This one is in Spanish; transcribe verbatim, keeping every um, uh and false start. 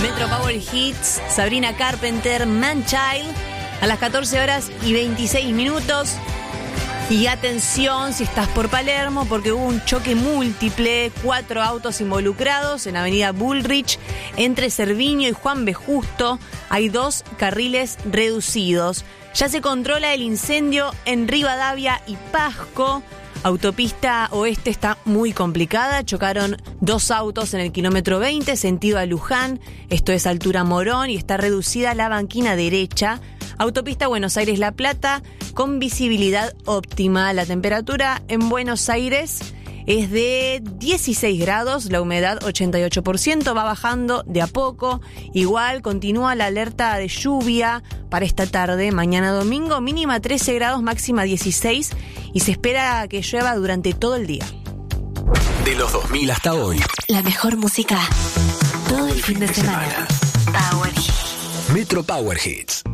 Metro Power Hits, Sabrina Carpenter, Man-Child, a las catorce horas y veintiséis minutos. Y atención si estás por Palermo, porque hubo un choque múltiple, cuatro autos involucrados en Avenida Bullrich, entre Cerviño y Juan B. Justo. Hay dos carriles reducidos. Ya se controla el incendio en Rivadavia y Pasco. Autopista Oeste está muy complicada. Chocaron dos autos en el kilómetro veinte, sentido a Luján. Esto es altura Morón y está reducida la banquina derecha. Autopista Buenos Aires-La Plata con visibilidad óptima. La temperatura en Buenos Aires es de dieciséis grados, la humedad ochenta y ocho por ciento, va bajando de a poco. Igual continúa la alerta de lluvia para esta tarde, mañana domingo, mínima trece grados, máxima dieciséis, y se espera que llueva durante todo el día. De los dos mil hasta hoy, la mejor música todo el fin de semana. Power Hits. Metro Power Hits.